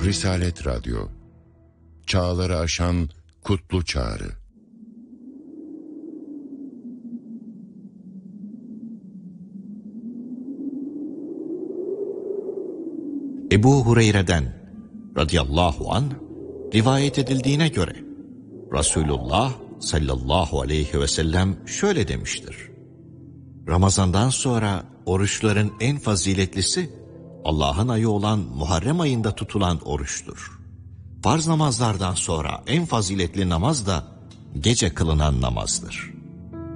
Risalet Radyo, çağları aşan kutlu çağrı. Ebu Hureyre'den radıyallahu anh rivayet edildiğine göre Resulullah sallallahu aleyhi ve sellem şöyle demiştir: Ramazandan sonra oruçların en faziletlisi Allah'ın ayı olan Muharrem ayında tutulan oruçtur. Farz namazlardan sonra en faziletli namaz da gece kılınan namazdır.